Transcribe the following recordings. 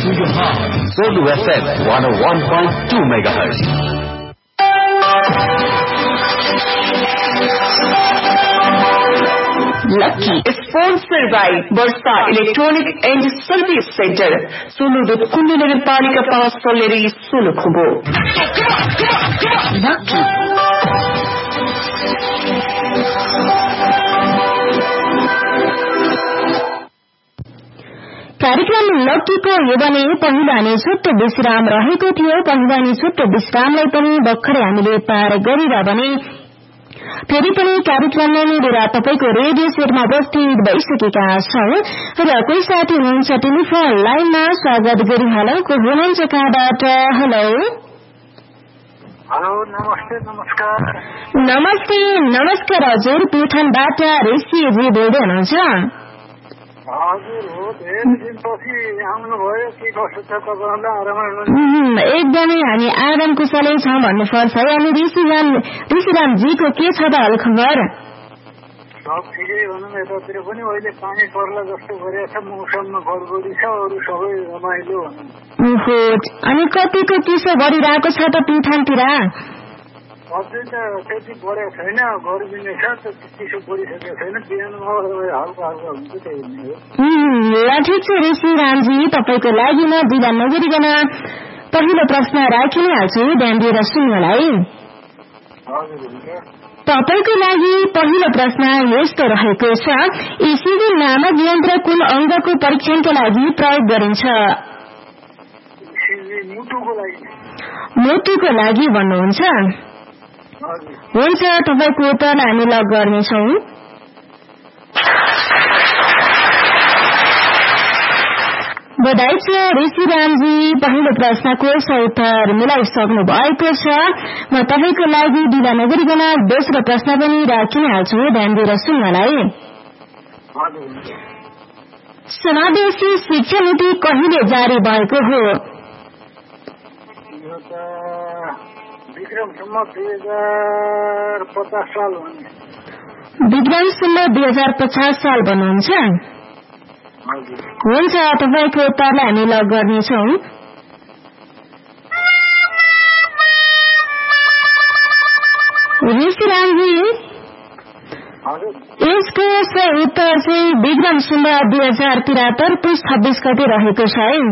to your heart. Zulu FM 101.2 MHz. Lucky is sponsored by Versa Electronic and Service Center. Sulu Kundu Nagarpalika Pass Soleri Sulukubo. Lucky. कार्यक्रम लक्कीको यो भने पहिला नै छुट्टो विश्राम रहेको थियो। पहिला नै छुट्टो विश्रामलाई पनि भर्खरै हामीले पार गरेर भने फेरि पनि कार्यक्रममा मिलेर तपाईको रेडियो सेटमा उपस्थित भइसकेका छौं र कोही साथी हुनुहुन्छ टेलिफोन लाइनमा स्वागत गरिहालौ। को हुनुहुन्छ कहाँबाट? हेलो हेलो नमस्ते नमस्कार। नमस्ते नमस्कार हजुर, प्युठानबाट ऋषिजी बोल्दै हुनुहुन्छ? हजुर हो, धेरै दिनपछि आउनुभयो। के कस्तो छ तपाईहरुलाई? आराम एकदमै हामी आराम कुशलै छौं भन्नुपर्छ है। अनि ऋषिरामजीको के छ त हाल खबर? सब ठिकै भनौँ। यतातिर पनि अहिले पानी पर्ला जस्तो गरेको छ, मौसममा गडबडी छ, अरू सबै रमाइलो भनौँ। अनि कतिको चिसो बढिरहेको छ त प्युठानतिर? अझै त त्यति बढेको छैन, गर्मी नै छ, चिसो बढिसकेको छैन। बिहानमा हल्का हल्का हुन्छ, त्यही नै हो। ल ठिक छ ऋषिरामजी, तपाईको लागि म दिला नगरिकन पहिलो प्रश्न राखि नै हाल्छु, ध्यान दिएर सुन्नुहोलाई। तपाईको लागि पहिलो प्रश्न यस्तो रहेको छ, इसिजी नामक यन्त्र कुन अङ्गको परीक्षणको लागि प्रयोग गरिन्छ? मुटुको लागि भन्नुहुन्छ? हुन्छ, तपाईको उत्तर हामी लग गर्नेछौँ। बधाई छ ऋषिरामजी, पहिलो प्रश्नको सही उत्तर मिलाइसक्नु भएको छ। म तपाईको लागि ढिला नगरिकन दोस्रो प्रश्न पनि राखिनै हाल्छु, ध्यान दिएर सुन्नलाई। समावेशी शिक्षा नीति कहिले जारी भएको हो? विक्रमसम्म 2050 साल। विक्रमसम्म 2050 साल भन्नुहुन्छ? हुन्छ, तपाईको उत्तरलाई हामी लग गर्नेछौँ। ऋषिरामजी, यसको सही उत्तर चाहिँ विक्रमसम्म 2073 पुस 26 गते रहेको छ है।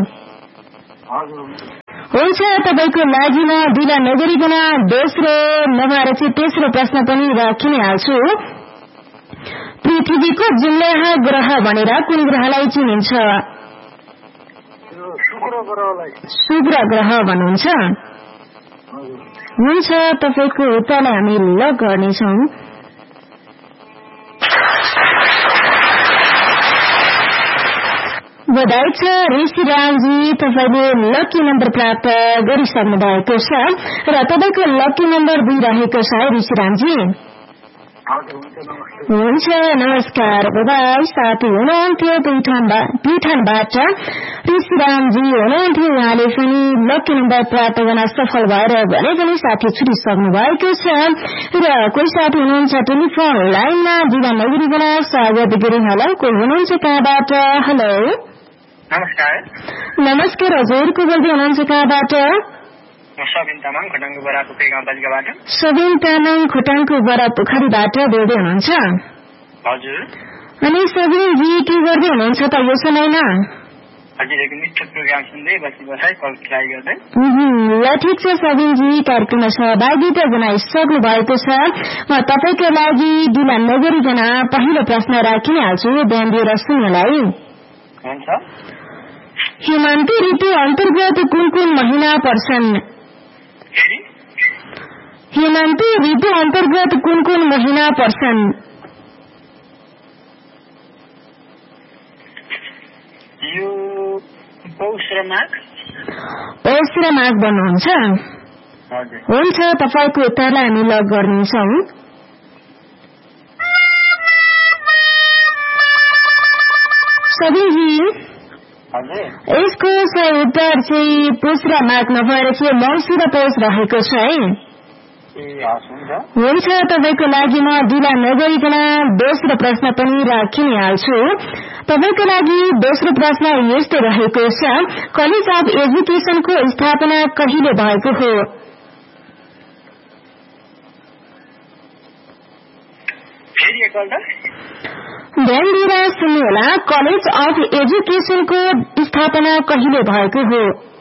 हुन्छ, तपाईको लागि म ढिला नगरिकन दोस्रो नभएर चाहिँ तेस्रो प्रश्न पनि राखिनै हाल्छु। पृथ्वीको जुम्ल्याह ग्रह भनेर कुन ग्रहलाई चिनिन्छ? शुक्र ग्रह भन्नुहुन्छ? हुन्छ, तपाईको उत्तरलाई हामी लग गर्नेछौँ। बधाई छ ऋषिरामजी, तपाईले लकी नम्बर प्राप्त गरिसक्नु भएको छ र तपाईको लकी नम्बर 2 रहेको छ है ऋषिरामजी। हुन्छ, नमस्कार। बधाई, साथी हुनुहुन्थ्यो प्युठानबाट ऋषिरामजी हुनुहुन्थ्यो। उहाँले पनि लकी नम्बर प्राप्त गर्न सफल भएर भने पनि साथी छुटिसक्नु भएको छ र कोही साथी हुनुहुन्छ टेलिफोन लाइनमा, जिल्ला नगरिकन स्वागत गरिहालौ। को हुनुहुन्छ कहाँबाट? हेलो नमस्कार। नमस्कार हजुर, को बोल्दै हुनुहुन्छ कहाँबाट? सबिन तामाङ, खोटाङको बरा पोखरी गाउँपालिकाबाट। सबिन तामाङ, खोटाङको बरा पोखरीबाट बोल्दै हुनुहुन्छ? हजुर। अनि सबिनजी के गर्दै हुनुहुन्छ त यो समयमा? हजुर, एक मिठो प्रोग्राम सुन्दै बसी कल ट्राई गर्दै। ल ठिक छ सबिनजी, कार्यक्रममा सहभागिता जनाइसक्नु भएको छ। म तपाईको लागि ढिला नगरिकन पहिलो प्रश्न राखिनै हाल्छु, ध्यान दिएर सुन्नलाई। हुन्छ। हेमन्ती ऋतु अन्तर्गत कुन कुन महिना पर्छन्? हेमन्ती ऋतु अन्तर्गत कुन कुन महिना पर्छन्? यो पौष र माघ। पौष र माघ भन्नुहुन्छ? हुन्छ, तपाईको उत्तरलाई हामी लग गर्नेछौँ। सबिनजी, यसको सही उत्तर चाहिँ पुष र माघ नभएर चाहिँ मौसु र पौष रहेको छ है। हुन्छ तपाईको लागि म ढिला नगरिकन दोस्रो प्रश्न पनि राखि नै हाल्छु। तपाईको लागि दोस्रो प्रश्न यस्तो रहेको छ, कलेज अफ एजुकेशनको स्थापना कहिले भएको हो? ध्यान दिएर सुन्नुहोला, कलेज अफ एजुकेशनको स्थापना कहिले भएको हो?